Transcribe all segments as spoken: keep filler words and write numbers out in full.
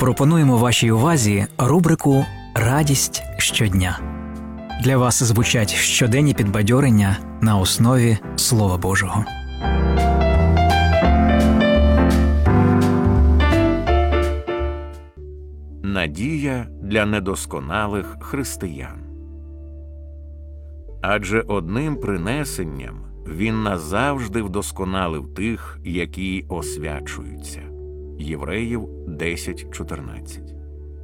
Пропонуємо вашій увазі рубрику «Радість щодня». Для вас звучать щоденні підбадьорення на основі Слова Божого. Надія для недосконалих християн. Адже одним принесенням він назавжди вдосконалив тих, які освячуються. Євреїв десять чотирнадцять.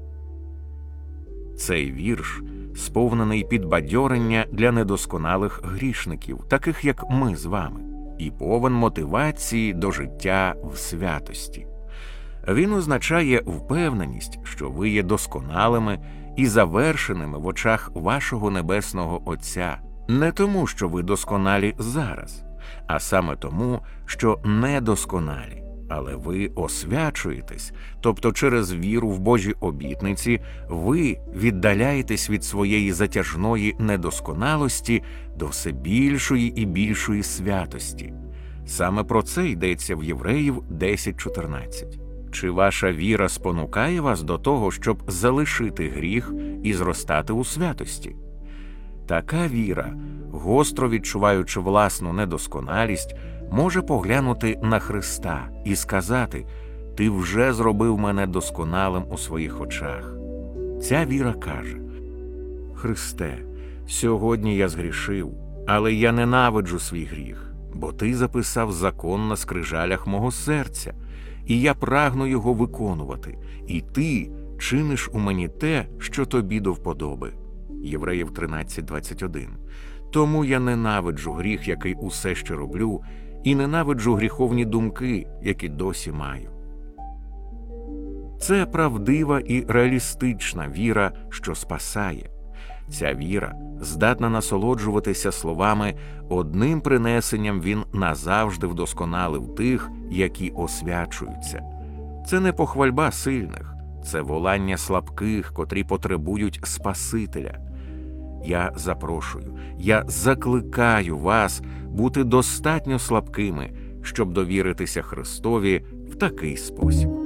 Цей вірш сповнений підбадьорення для недосконалих грішників, таких як ми з вами, і повен мотивації до життя в святості. Він означає впевненість, що ви є досконалими і завершеними в очах вашого Небесного Отця, не тому, що ви досконалі зараз, а саме тому, що недосконалі. Але ви освячуєтесь, тобто через віру в Божі обітниці ви віддаляєтесь від своєї затяжної недосконалості до все більшої і більшої святості. Саме про це йдеться в Євреїв десять чотирнадцять. Чи ваша віра спонукає вас до того, щоб залишити гріх і зростати у святості? Така віра, гостро відчуваючи власну недосконалість, може поглянути на Христа і сказати: «Ти вже зробив мене досконалим у своїх очах». Ця віра каже: «Христе, сьогодні я згрішив, але я ненавиджу свій гріх, бо Ти записав закон на скрижалях мого серця, і я прагну його виконувати, і Ти чиниш у мені те, що Тобі до вподоби». Євреїв тринадцять двадцять один. «Тому я ненавиджу гріх, який усе ще роблю, і ненавиджу гріховні думки, які досі маю». Це правдива і реалістична віра, що спасає. Ця віра здатна насолоджуватися словами «одним принесенням він назавжди вдосконалив тих, які освячуються». Це не похвальба сильних, це волання слабких, котрі потребують Спасителя. Я запрошую, я закликаю вас бути достатньо слабкими, щоб довіритися Христові в такий спосіб.